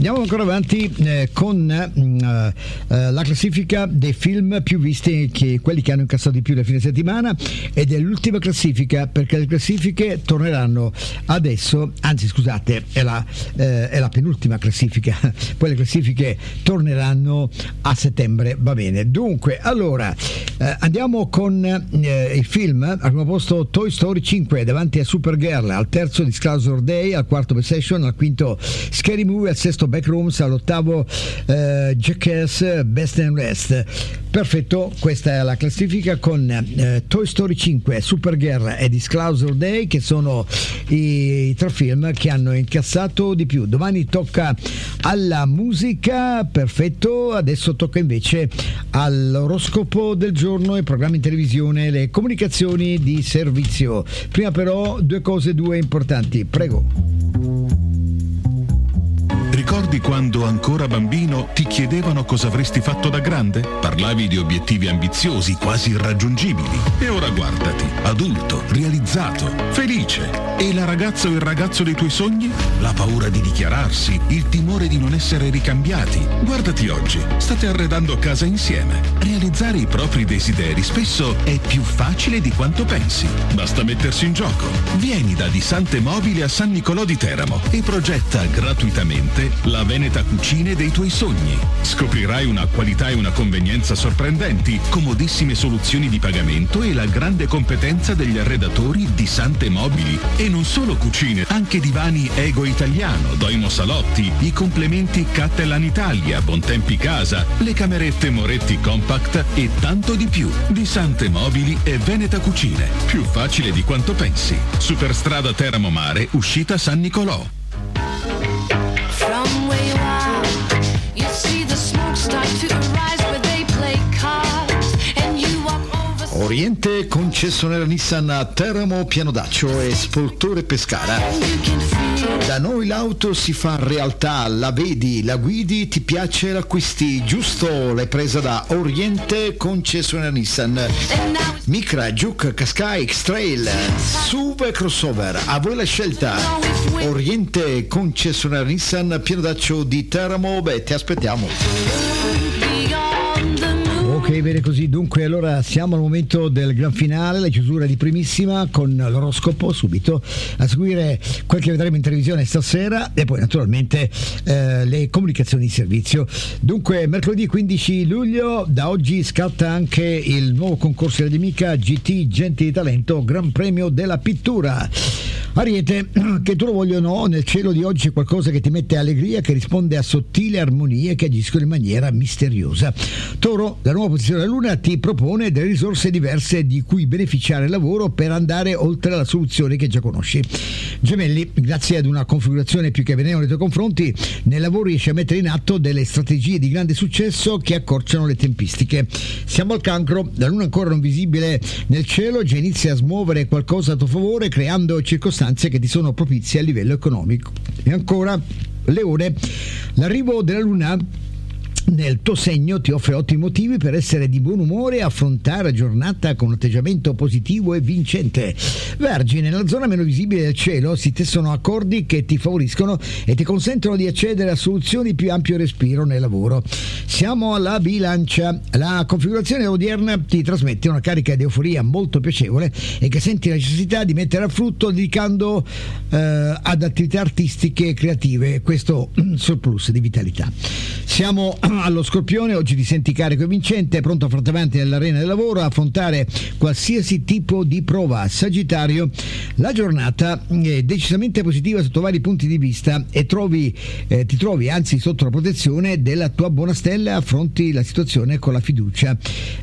Andiamo ancora avanti con la classifica dei film più visti, che quelli che hanno incassato di più la fine settimana, ed è l'ultima classifica, perché le classifiche torneranno adesso, anzi scusate, è la penultima classifica, poi le classifiche torneranno a settembre, va bene. Dunque, allora andiamo con il film. Al primo posto Toy Story 5 davanti a Supergirl, al terzo Disclosure Day, al quarto Possession, al quinto Scary Movie, al sesto Backrooms, all'ottavo Jackass Best and Rest. Perfetto, questa è la classifica con Toy Story 5, Supergirl e Disclosure Day, che sono i tre film che hanno incassato di più. Domani tocca alla musica, perfetto, adesso tocca invece all'oroscopo del giorno, i programmi in televisione, le comunicazioni di servizio. Prima però due importanti, prego. Ricordi quando ancora bambino ti chiedevano cosa avresti fatto da grande? Parlavi di obiettivi ambiziosi, quasi irraggiungibili. E ora guardati, adulto, realizzato, felice. E la ragazza o il ragazzo dei tuoi sogni? La paura di dichiararsi, il timore di non essere ricambiati. Guardati oggi, state arredando casa insieme. Realizzare i propri desideri spesso è più facile di quanto pensi. Basta mettersi in gioco. Vieni da Di Sante Mobili a San Nicolò di Teramo e progetta gratuitamente la Veneta Cucine dei tuoi sogni. Scoprirai una qualità e una convenienza sorprendenti, comodissime soluzioni di pagamento e la grande competenza degli arredatori Di Sante Mobili. E non solo cucine, anche divani Ego Italiano, Doimo Salotti, i complementi Cattelan Italia, Bontempi Casa, le camerette Moretti Compact e tanto di più. Di Sante Mobili e Veneta Cucine. Più facile di quanto pensi. Superstrada Teramo Mare, uscita San Nicolò. From where you are, you see the smoke start to arise where they play cards and you walk over. Oriente, concessionaria Nissan a Teramo, Pianodaccio e Spoltore Pescara. Da noi l'auto si fa realtà, la vedi, la guidi, ti piace, l'acquisti, giusto? L'hai presa da Oriente, concessionaria Nissan. Micra, Juke, Qashqai, X-Trail, SUV e crossover, a voi la scelta. Oriente, concessionaria Nissan, Pianodaccio di Teramo, ti aspettiamo. Ok, bene così. Dunque, allora siamo al momento del gran finale, la chiusura di primissima con l'oroscopo subito, a seguire quel che vedremo in televisione stasera e poi naturalmente le comunicazioni di servizio. Dunque, mercoledì 15 luglio, da oggi scatta anche il nuovo concorso di Amica GT Gente di Talento, Gran Premio della Pittura. Ariete, che tu lo voglia o no, nel cielo di oggi c'è qualcosa che ti mette allegria, che risponde a sottili armonie che agiscono in maniera misteriosa. Toro, la nuova posizione della Luna ti propone delle risorse diverse di cui beneficiare al lavoro per andare oltre la soluzione che già conosci. Gemelli, grazie ad una configurazione più che benevola nei tuoi confronti, nel lavoro riesci a mettere in atto delle strategie di grande successo che accorciano le tempistiche. Siamo al Cancro, la Luna ancora non visibile nel cielo, già inizia a smuovere qualcosa a tuo favore, creando circostanze che ti sono propizie a livello economico. E ancora Leone, l'arrivo della Luna nel tuo segno ti offre ottimi motivi per essere di buon umore e affrontare la giornata con un atteggiamento positivo e vincente. Vergine, nella zona meno visibile del cielo si tessono accordi che ti favoriscono e ti consentono di accedere a soluzioni di più ampio respiro nel lavoro. Siamo alla Bilancia, la configurazione odierna ti trasmette una carica di euforia molto piacevole e che senti la necessità di mettere a frutto dedicando ad attività artistiche e creative questo surplus di vitalità. Siamo allo Scorpione, oggi ti senti carico e vincente, pronto a affrontare avanti nell'arena del lavoro, a affrontare qualsiasi tipo di prova. Sagittario, la giornata è decisamente positiva sotto vari punti di vista e ti trovi anzi sotto la protezione della tua buona stella, affronti la situazione con la fiducia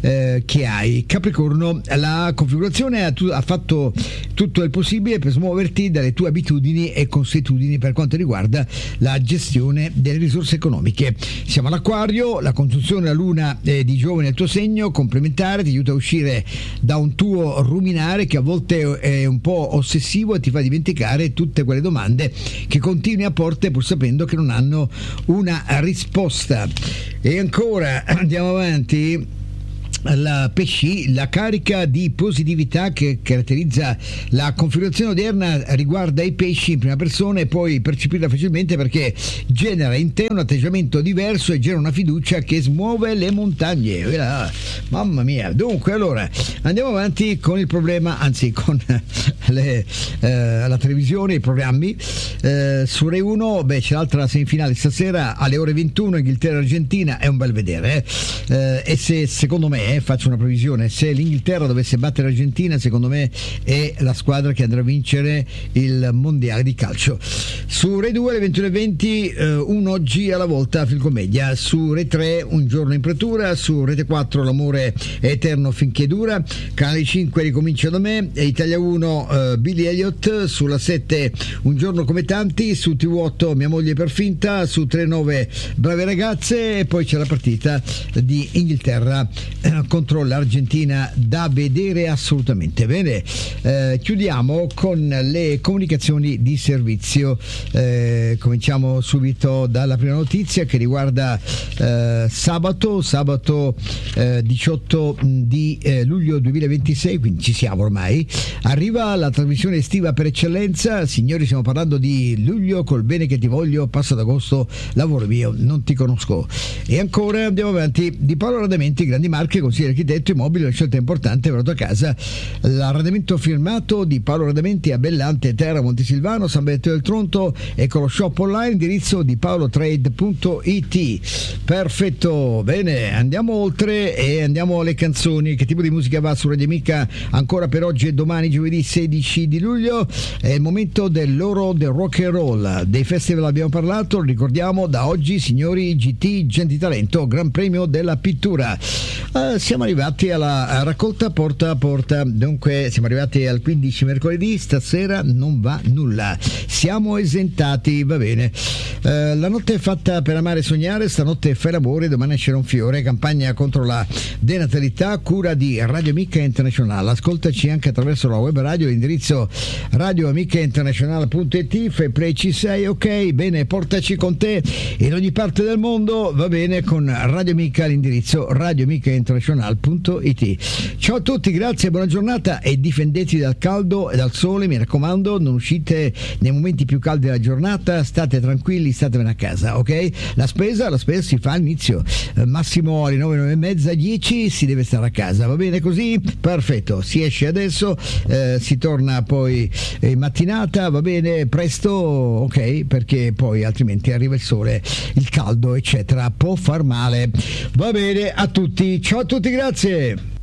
che hai. Capricorno, la configurazione ha fatto tutto il possibile per smuoverti dalle tue abitudini e consuetudini per quanto riguarda la gestione delle risorse economiche. Siamo all'Acquario, la congiunzione della Luna di Giove nel tuo segno complementare ti aiuta a uscire da un tuo ruminare che a volte è un po' ossessivo e ti fa dimenticare tutte quelle domande che continui a porte pur sapendo che non hanno una risposta. E ancora andiamo avanti. la pesci, la carica di positività che caratterizza la configurazione odierna riguarda i pesci in prima persona e puoi percepirla facilmente perché genera in te un atteggiamento diverso e genera una fiducia che smuove le montagne. Mamma mia. Dunque, allora andiamo avanti con il problema, anzi con la televisione, i programmi. Su Rai 1 c'è l'altra semifinale stasera alle ore 21, Inghilterra-Argentina, è un bel vedere, e se secondo me faccio una previsione, se l'Inghilterra dovesse battere l'Argentina, secondo me è la squadra che andrà a vincere il mondiale di calcio. Su Rai 2 alle 21:20 un oggi alla volta, film commedia. Su Rai 3 Un giorno in pretura. Su Rete 4 L'amore è eterno finché dura. Canale 5 Ricomincia da me. E Italia 1 Billy Elliot. Sulla 7 Un giorno come tanti. Su TV8 Mia moglie per finta. Su 3-9 Brave ragazze. E poi c'è la partita di Inghilterra contro l'Argentina, da vedere assolutamente. Bene, chiudiamo con le comunicazioni di servizio. Cominciamo subito dalla prima notizia che riguarda sabato 18 di luglio 2026, quindi ci siamo ormai. Arriva la trasmissione estiva per eccellenza. Signori, stiamo parlando di luglio, col bene che ti voglio, passa ad agosto, lavoro mio, non ti conosco. E ancora andiamo avanti. Di Paolo Radamenti, Grandi Marche, consigliere architetto immobile, una scelta importante, è venuto a casa l'arredamento firmato di Paolo Radamenti a Bellante, Terra, Montesilvano, San Benedetto del Tronto, e con lo shop online, indirizzo di paolotrade.it. Perfetto, bene, andiamo oltre e andiamo alle canzoni. Che tipo di musica va su Radio Amica ancora per oggi e domani, giovedì 16 di luglio? È il momento del rock and roll. Dei festival abbiamo parlato, ricordiamo da oggi, signori, GT, Gente di Talento, Gran Premio della Pittura. Siamo arrivati alla raccolta porta a porta, dunque siamo arrivati al 15 mercoledì, stasera non va nulla, siamo esentati, va bene. La notte è fatta per amare e sognare, stanotte fai l'amore, domani nascerà un fiore, campagna contro la denatalità, cura di Radio Amica International. Ascoltaci anche attraverso la web radio, l'indirizzo radioamicainternazionale.it, fai play, ci sei, ok, bene, portaci con te in ogni parte del mondo, va bene, con Radio Amica, l'indirizzo radioamicainternazionale.it. Ciao a tutti, grazie, buona giornata e difendetevi dal caldo e dal sole, mi raccomando, non uscite nei momenti più caldi della giornata, state tranquilli, statevene a casa, ok? La spesa si fa all'inizio, massimo alle 9, 9:30, 10 si deve stare a casa, va bene così? Perfetto, si esce adesso, si torna poi in mattinata, va bene, presto, ok? Perché poi altrimenti arriva il sole, il caldo, eccetera, può far male. Va bene a tutti, ciao a tutti, grazie.